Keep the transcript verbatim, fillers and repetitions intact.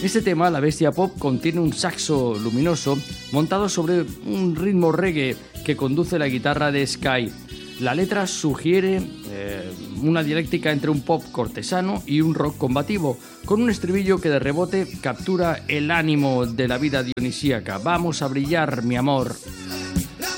Este tema, La Bestia Pop, contiene un saxo luminoso montado sobre un ritmo reggae que conduce la guitarra de Sky. La letra sugiere eh, una dialéctica entre un pop cortesano y un rock combativo, con un estribillo que de rebote captura el ánimo de la vida dionisíaca. Vamos a brillar, mi amor.